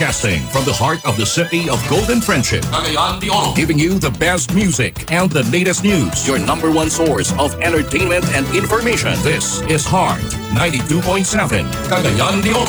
Broadcasting from the heart of the city of Golden Friendship. Cagayan de Oro. Giving you the best music and the latest news. Your number one source of entertainment and information. This is Heart 92.7. Cagayan de Oro.